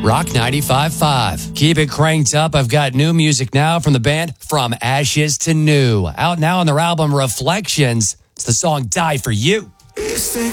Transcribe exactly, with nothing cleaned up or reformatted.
Rock ninety-five point five. Keep it cranked up. I've got new music now from the band From Ashes to New. Out now on their album Reflections. It's the song Die For You. Stay